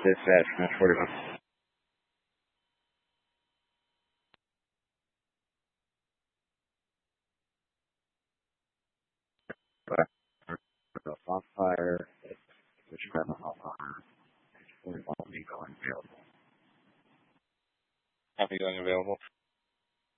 Dispatch, Match 41. Off fire, which grab off fire, 41 will be going available. Copy going available.